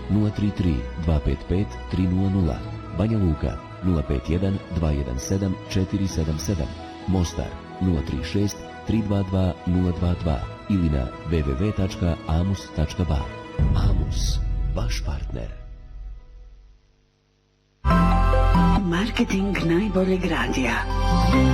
033 255 300, Banja Luka 051 217 477, Mostar 036 322 022 ili na www.amus.ba. Amus, vaš partner. Marketing najboljeg radija.